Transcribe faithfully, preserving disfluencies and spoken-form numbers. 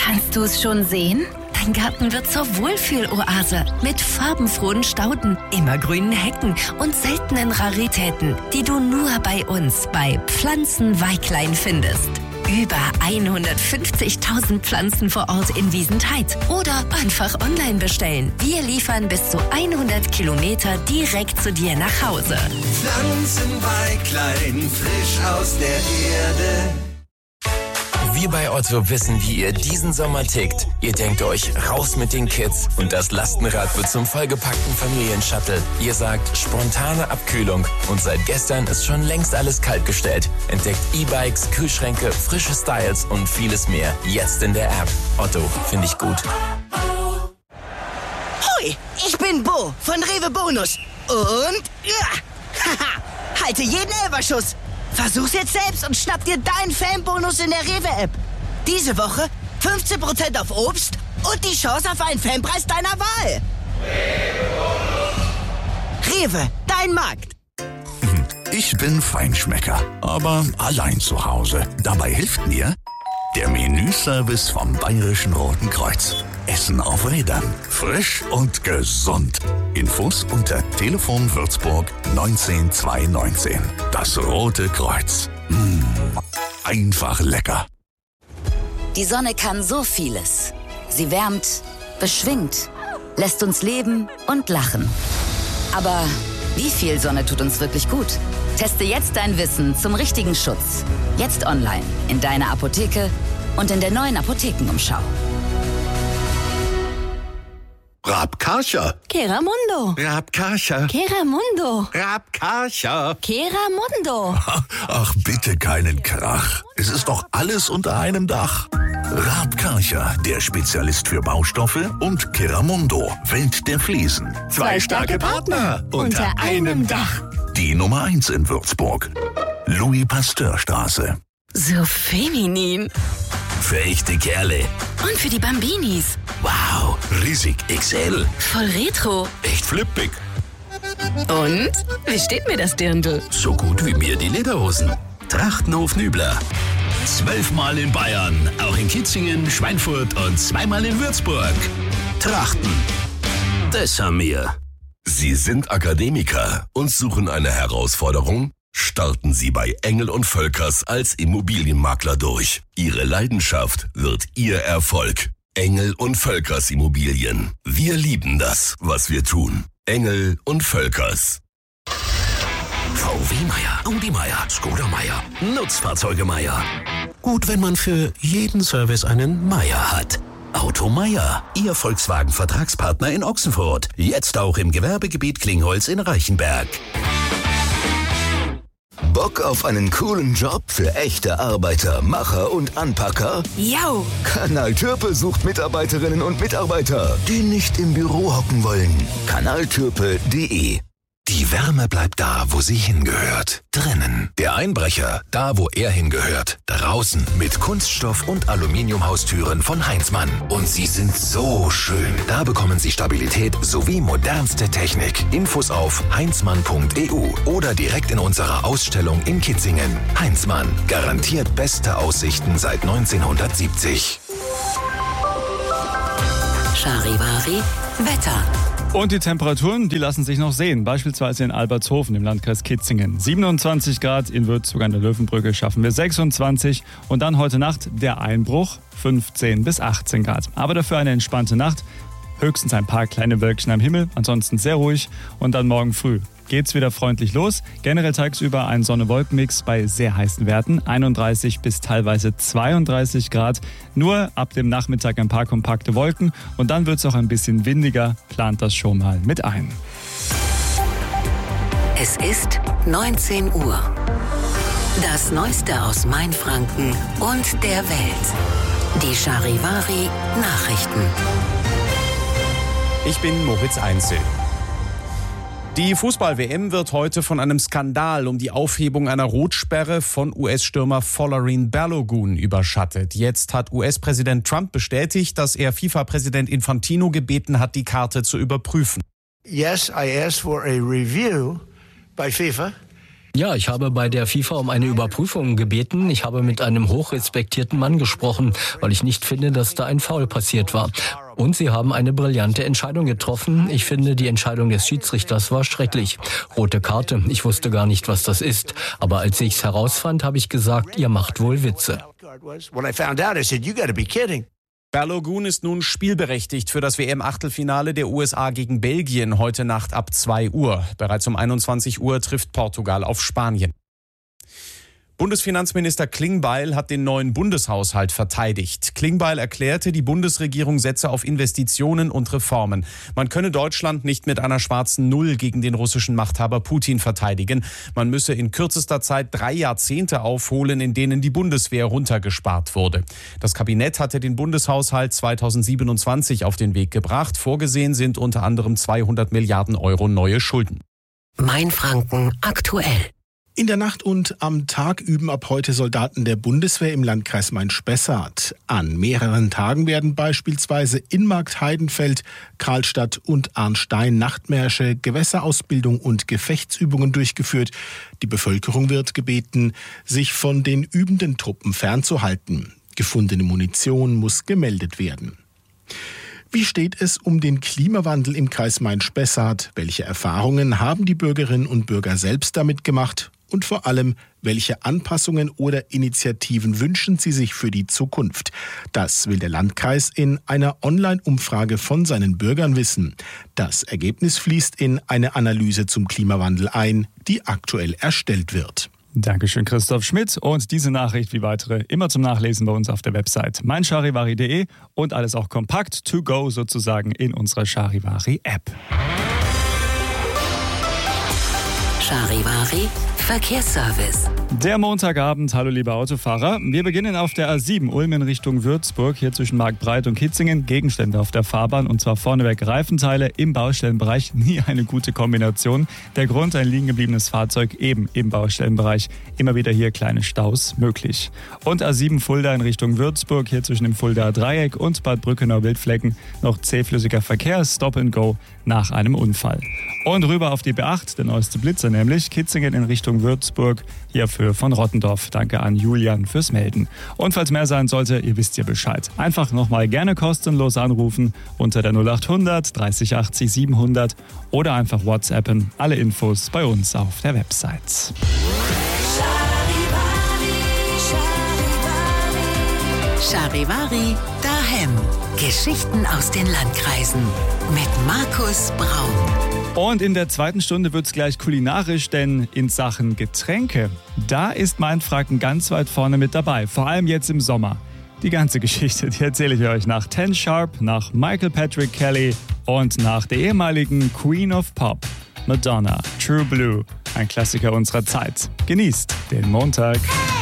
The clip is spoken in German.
Kannst du es schon sehen? Dein Garten wird zur Wohlfühloase mit farbenfrohen Stauden, immergrünen Hecken und seltenen Raritäten, die du nur bei uns bei Pflanzenweiklein findest. Über hundertfünfzigtausend Pflanzen vor Ort in Wiesentheid oder einfach online bestellen. Wir liefern bis zu hundert Kilometer direkt zu dir nach Hause. Pflanzenweiklein, frisch aus der Erde. Wir bei Otto wissen, wie ihr diesen Sommer tickt. Ihr denkt euch, raus mit den Kids und das Lastenrad wird zum vollgepackten Familienshuttle. Ihr sagt, spontane Abkühlung und seit gestern ist schon längst alles kaltgestellt. Entdeckt E-Bikes, Kühlschränke, frische Styles und vieles mehr. Jetzt in der App. Otto, finde ich gut. Hoi, ich bin Bo von Rewe Bonus. Und, ja, haha, halte jeden Elferschuss. Versuch's jetzt selbst und schnapp dir deinen Fanbonus in der Rewe-App. Diese Woche fünfzehn Prozent auf Obst und die Chance auf einen Fanpreis deiner Wahl. Rewe, dein Markt. Ich bin Feinschmecker, aber allein zu Hause. Dabei hilft mir der Menüservice vom Bayerischen Roten Kreuz. Essen auf Rädern. Frisch und gesund. Infos unter Telefon Würzburg neunzehn zwei neunzehn. Das Rote Kreuz. Mmh, einfach lecker. Die Sonne kann so vieles. Sie wärmt, beschwingt, lässt uns leben und lachen. Aber wie viel Sonne tut uns wirklich gut? Teste jetzt dein Wissen zum richtigen Schutz. Jetzt online, in deiner Apotheke und in der neuen Apothekenumschau. Rabkarcher. Keramundo. Rabkarcher. Keramundo. Rabkarcher. Keramundo. Ach, bitte keinen Krach. Es ist doch alles unter einem Dach. Rabkarcher, der Spezialist für Baustoffe, und Keramundo, Welt der Fliesen. Zwei starke Partner unter einem Dach. Die Nummer eins in Würzburg. Louis-Pasteur-Straße. So feminin. Für echte Kerle. Und für die Bambinis. Wow, riesig X L. Voll retro. Echt flippig. Und? Wie steht mir das Dirndl? So gut wie mir die Lederhosen. Trachtenhof Nübler. Zwölfmal in Bayern, auch in Kitzingen, Schweinfurt und zweimal in Würzburg. Trachten. Das haben wir. Sie sind Akademiker und suchen eine Herausforderung? Starten Sie bei Engel und Völkers als Immobilienmakler durch. Ihre Leidenschaft wird Ihr Erfolg. Engel und Völkers Immobilien. Wir lieben das, was wir tun. Engel und Völkers. V W Meier, Audi Meier, Skoda Meier, Nutzfahrzeuge Meier. Gut, wenn man für jeden Service einen Meier hat. Auto Meier, Ihr Volkswagen-Vertragspartner in Ochsenfurt. Jetzt auch im Gewerbegebiet Klingholz in Reichenberg. Bock auf einen coolen Job für echte Arbeiter, Macher und Anpacker? Yo. Kanal Türpe sucht Mitarbeiterinnen und Mitarbeiter, die nicht im Büro hocken wollen. kanaltürpe punkt de. Die Wärme bleibt da, wo sie hingehört. Drinnen. Der Einbrecher, da wo er hingehört. Draußen. Mit Kunststoff- und Aluminiumhaustüren von Heinzmann. Und sie sind so schön. Da bekommen Sie Stabilität sowie modernste Technik. Infos auf heinzmann punkt e u oder direkt in unserer Ausstellung in Kitzingen. Heinzmann. Garantiert beste Aussichten seit neunzehnhundertsiebzig. Charivari, Wetter. Und die Temperaturen, die lassen sich noch sehen. Beispielsweise in Albertshofen im Landkreis Kitzingen. siebenundzwanzig Grad, in Würzburg an der Löwenbrücke schaffen wir sechsundzwanzig. Und dann heute Nacht der Einbruch, fünfzehn bis achtzehn Grad. Aber dafür eine entspannte Nacht. Höchstens ein paar kleine Wölkchen am Himmel, ansonsten sehr ruhig. Und dann morgen früh geht's wieder freundlich los. Generell tagsüber ein Sonne-Wolken-Mix bei sehr heißen Werten, einunddreißig bis teilweise zweiunddreißig Grad. Nur ab dem Nachmittag ein paar kompakte Wolken und dann wird's auch ein bisschen windiger. Plant das schon mal mit ein. Es ist neunzehn Uhr. Das Neueste aus Mainfranken und der Welt. Die Charivari Nachrichten. Ich bin Moritz Einzel. Die Fußball-W M wird heute von einem Skandal um die Aufhebung einer Rotsperre von U S-Stürmer Folarin Balogun überschattet. Jetzt hat U S-Präsident Trump bestätigt, dass er FIFA-Präsident Infantino gebeten hat, die Karte zu überprüfen. Yes, I asked for a review by FIFA Ja, ich habe bei der FIFA um eine Überprüfung gebeten. Ich habe mit einem hochrespektierten Mann gesprochen, weil ich nicht finde, dass da ein Foul passiert war. Und sie haben eine brillante Entscheidung getroffen. Ich finde, die Entscheidung des Schiedsrichters war schrecklich. Rote Karte, ich wusste gar nicht, was das ist. Aber als ich es herausfand, habe ich gesagt, ihr macht wohl Witze. Balogun ist nun spielberechtigt für das W M-Achtelfinale der U S A gegen Belgien heute Nacht ab zwei Uhr. Bereits um einundzwanzig Uhr trifft Portugal auf Spanien. Bundesfinanzminister Klingbeil hat den neuen Bundeshaushalt verteidigt. Klingbeil erklärte, die Bundesregierung setze auf Investitionen und Reformen. Man könne Deutschland nicht mit einer schwarzen Null gegen den russischen Machthaber Putin verteidigen. Man müsse in kürzester Zeit drei Jahrzehnte aufholen, in denen die Bundeswehr runtergespart wurde. Das Kabinett hatte den Bundeshaushalt zweitausendsiebenundzwanzig auf den Weg gebracht. Vorgesehen sind unter anderem zweihundert Milliarden Euro neue Schulden. Mainfranken aktuell. In der Nacht und am Tag üben ab heute Soldaten der Bundeswehr im Landkreis Main-Spessart. An mehreren Tagen werden beispielsweise in Marktheidenfeld, Karlstadt und Arnstein Nachtmärsche, Gewässerausbildung und Gefechtsübungen durchgeführt. Die Bevölkerung wird gebeten, sich von den übenden Truppen fernzuhalten. Gefundene Munition muss gemeldet werden. Wie steht es um den Klimawandel im Kreis Main-Spessart? Welche Erfahrungen haben die Bürgerinnen und Bürger selbst damit gemacht? Und vor allem, welche Anpassungen oder Initiativen wünschen sie sich für die Zukunft? Das will der Landkreis in einer Online-Umfrage von seinen Bürgern wissen. Das Ergebnis fließt in eine Analyse zum Klimawandel ein, die aktuell erstellt wird. Dankeschön, Christoph Schmidt. Und diese Nachricht wie weitere immer zum Nachlesen bei uns auf der Website mein charivari punkt de und alles auch kompakt to go sozusagen in unserer Charivari-App. Charivari Verkehrsservice. Der Montagabend, hallo liebe Autofahrer. Wir beginnen auf der A sieben Ulm in Richtung Würzburg, hier zwischen Marktbreit und Kitzingen. Gegenstände auf der Fahrbahn und zwar vorneweg Reifenteile im Baustellenbereich. Nie eine gute Kombination. Der Grund, ein liegen gebliebenes Fahrzeug eben im Baustellenbereich. Immer wieder hier kleine Staus möglich. Und A sieben Fulda in Richtung Würzburg, hier zwischen dem Fuldaer Dreieck und Bad Brückenau-Wildflecken noch zähflüssiger Verkehr, Stop and Go nach einem Unfall. Und rüber auf die B acht, der neueste Blitzer nämlich, Kitzingen in Richtung Würzburg, hier auf Höhe von Rottendorf. Danke an Julian fürs Melden. Und falls mehr sein sollte, ihr wisst ja Bescheid. Einfach nochmal gerne kostenlos anrufen unter der null acht hundert dreißig achtzig siebenhundert oder einfach WhatsAppen. Alle Infos bei uns auf der Website. Charivari daheim. Geschichten aus den Landkreisen mit Markus Braun. Und in der zweiten Stunde wird's gleich kulinarisch, denn in Sachen Getränke, da ist Mainfranken ganz weit vorne mit dabei, vor allem jetzt im Sommer. Die ganze Geschichte, die erzähle ich euch nach Ten Sharp, nach Michael Patrick Kelly und nach der ehemaligen Queen of Pop, Madonna, True Blue, ein Klassiker unserer Zeit. Genießt den Montag.